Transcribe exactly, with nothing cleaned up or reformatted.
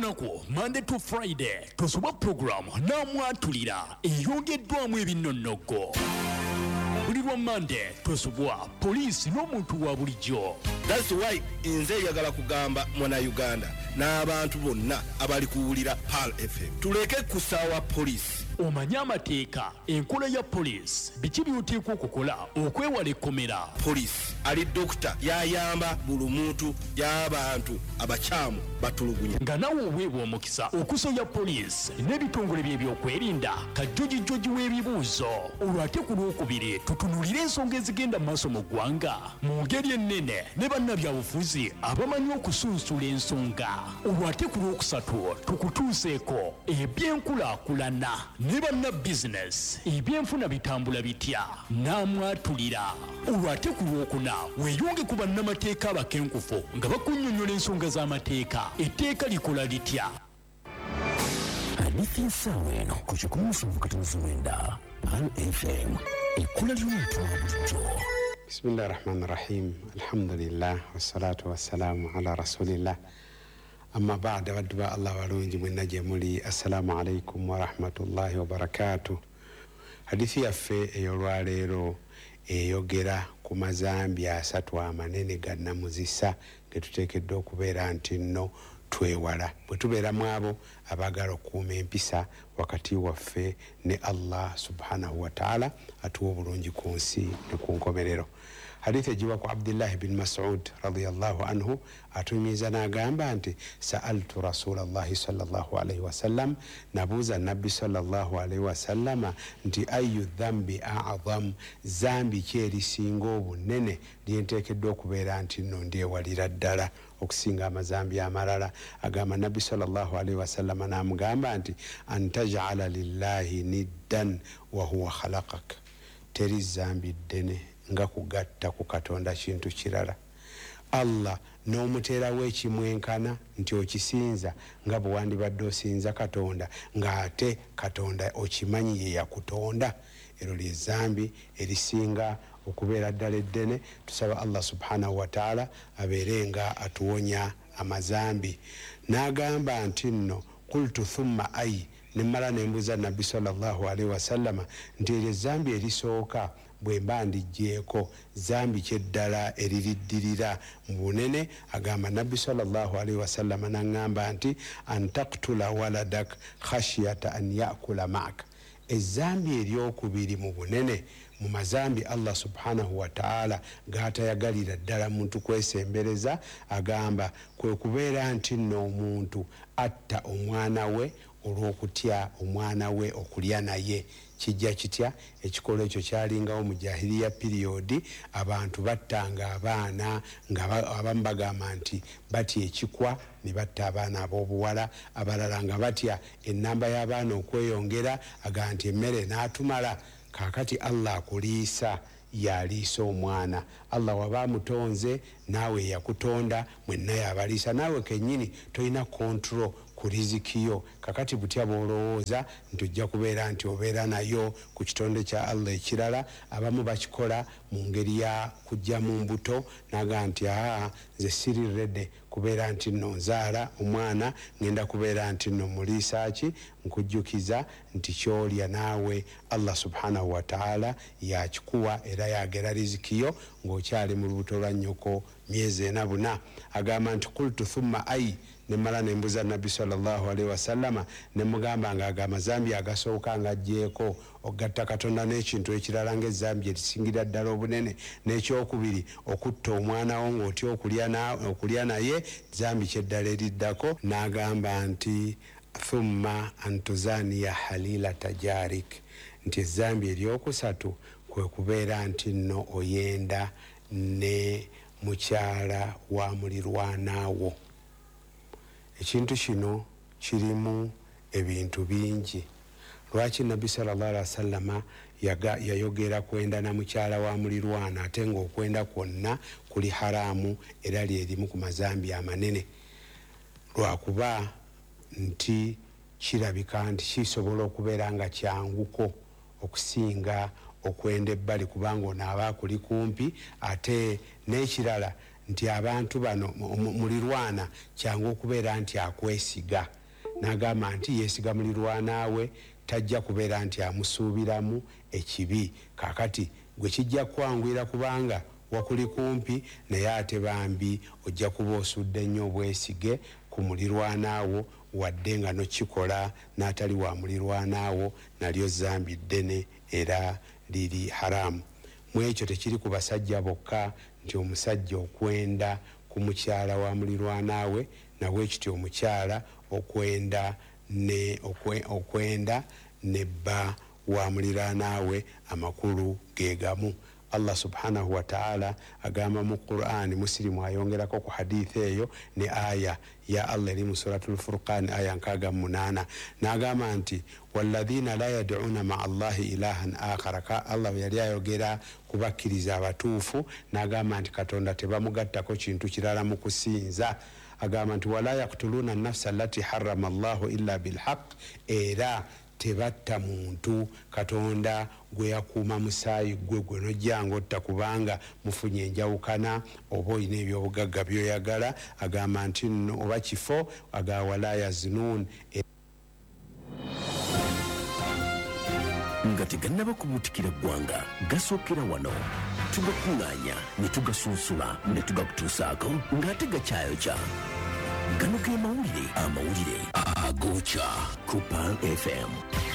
lunaku Monday to Friday tusoba program namwatulira eyongeddwamu ebinnonogo. Buli lwa Monday tusobwa poliisi n'omuntu wa bulijjo. That's why nze yagala kugamba mwana Uganda n'abantu bonna abali kuwulira Pearl F M tuleke kusaawa poliisi. Omanya amateeka enkola ya poliisi biki by'oteekwa okukola okwewala ekkomera. Poliisi ali dokita yayamba buli muntu y'abantu abakyamu batulugunya. Nga nawe oweebwa omukisa okusoya poliisi n'ebitongole by'ebyokwerinda kajjogijogi w'ebibuuzo olwo ate ku lwokubiri tutunulire ensonga ezigenda mu maaso mu ggwanga mu ngeri ennene ne bannabyabufuzi abamanyi okusunsula ensonga olwo ate ku lwokusatu tukutuuseeko ebyenkulaakulana ne banna bizinesi ebyenfuna bitambula bitya n'amwatulira olwo ate ku lwokuna weeyunge ku bannamateeka abakenkufu nga bakunnyonnyola ensonga z'amateeka etteeka likola litya. Hadithi ensaawa eno ku kikumi musanvu katonozi mwenda Pearl F M ekula ly'omuntu wa bulijjo. Bismillahi rahmani rahim. Alhamdulillah wassalatu wassalamu ala rasulillah. Amma ba'da wadduba Allah walungi mwenna gye muli. Assalamu alaikum wa rahmatullahi wa barakatuh. Hadithi yaffe ey'olwaleero eyogera ku mazambi asatu amanene gannamuzisa ge tuteekeddwa okubeera nti nno twewala bwe tubeera mu abo abaagala okukuuma empisa wakati waffe ne Allah subhanahu wa ta'ala atuwa obulungi ku nsi ne ku nkomerero. Hadithi ejiwa ku Abdullah bin Mas'ud radiyallahu anhu atumiza n'agamba nti sa'altu Rasulallahi sallallahu alayhi wa sallam, nabuuza nabbi sallallahu alayhi wa sallama nti ayu dhambi a'zam, zambi ki erisinga obunene lye nteekeddwa okubeera nti nno ndyewalira ddala okusinga amazambi amalala. Agamba nabbi sallallahu alayhi wa sallama n'amugamba nti antaj'ala lillahi niddan wa huwa khalaqak, teri zambi ddene nga kugatta ku Katonda kintu kirala. Allah n'omuteerawo ekimwenkana nti okisinza nga bwe wandibadde osinza Katonda ng'ate Katonda okimanyi ye yakutonda. Ero lye zambi erisinga okubeera ddala eddene. Tusaba Allah subhanahu wa ta'ala abeerenga atuwonya amazambi. N'agamba nti nno qultu thumma ay, nemmala nembuuza nabbi sallallahu alaihi wasallama nti eryo zambi erisooka bwe mba ndigyeko zambi kyeddala eririddirira mu bunene. Agamba nabbi sallallahu alaihi wasallama n'aŋŋamba nti antaktula waladak khashyata an yakula maak, ezambi eryokubiri mu bunene mu mazambi Allah subhanahu wa ta'ala gatayagalira ddala muntu kwesembereza, agamba kwe kubeera nti nno omuntu atta omwana we olw'okutya omwana we okulya naye. Kijja kitya? Ekikolo ekyo kyalingawo mu jahiliya periodi, abantu battanga abaana nga abamu bagamba nti batya ekikwa ne batta abaana ab'obuwala, abalala nga batya ennamba y'abaana okweyongera, agamba nti emmere n'atumala. Kaakati Allah akuliisa yaliisa omwana. Allah waba amutonze naawe yakutonda, mwenna yabaliisa. Naawe kennyini tolina control ku rizikiyo. Kakati butya bw'olowooza nti ojja kubeera nti obeera nayo ku kitonde kya Allah ekirala. Abamu bakikola mu ngeri ya kujja mu mbuto, naga nti aa nze sirirredde kubeera nti nno nzaala omwana, ngenda kubeera nti nno muliisa ki, nkujjukiza nti kyolya naawe Allah subhanahu wa ta'ala yakikuwa era yagera rizikiyo ng'okyali mu lubuto lwa nnyoko myezi ena buna. Agamba nti qultu thumma ay, nemmala nembuuza nabbi sallallahu alaihi wasallama nemugamba nga aga amazambi agasooka ng'agyeko ogatta Katonda n'ekintu ekirala ng'ezambi erisingira ddala obunene. N'ekyokubiri okutta omwana wo ng'otya okulya naye, zambi kyeddala eriddako. N'agamba nti thumma antuzaniya halila tajarik, nti ezambi eryokusatu kwe kubeera nti nno oyenda ne mukyala wa mulirwanaawo. Ekintu kino kirimu ebintu bingi. Lwaki nabbi sallallahu alaihi wasallama yayogera kwenda na mukyala wa mulirwana ate ng'okwenda kwonna kuli haramu era lyerimu ku mazambi amanene? Lwakuba nti kirabika nti kisobola okubeera nga kyanguko okusinga okwenda ebbali kubanga onaaba kuli kumpi, ate n'ekirala nti abantu bano mulirwana kyangu okubeera nti akwesiga. N'agamba nti yeesiga mulirwana we tajja kubeera nti amusuubiramu ekibi. Kaakati gwe kijja kwangwira kubanga wakuli kumpi naye ate bambi ojja kuba osudde nnyo obwesige ku mulirwanaawo wadde nga nokikola n'atali wa mulirwanaawo nalyo zambi ddene era liri haramu. Mu ekyo tekiri ku basajja bokka nti omusajja okwenda ku mukyala wa mulirwanaawe nawe ekityo omukyala okwenda ne okwe, okwenda nebba wa mulirwanaawe amakulu gegamu. Allah subhanahu wa ta'ala agamba mu Qur'an, Muslimu ayongerako ku hadithi eyo ne aya ya Allah eri mu suratul Furqan aya nkaga munana n'agamba nti walladhina la yad'una ma'a Allahi ilahan akhara. Ka Allah yali ayogera kubakkiriza abatuufu n'agamba nti Katonda tebamugattako kintu kirala mu kusinza. Agamba nti wala yaqtuluna an-nafsa allati harrama Allahu illa bilhaq, era tebatta muntu Katonda gwe yakuuma musaayi gwe gwe nojjanga otta kubanga mufunye enjawukana oba olina ebyobugagga byoyagala. Agamba nti nno oba kifo aga wala yazinun. Nga tegannaba kubutikira ggwanga gasookera wano tugakuŋŋaanya ne tugasunsula ne tugakutuusaako ng'ate gakyayokya. Gano ge mawulire amawulire agookya ku Pearl F M.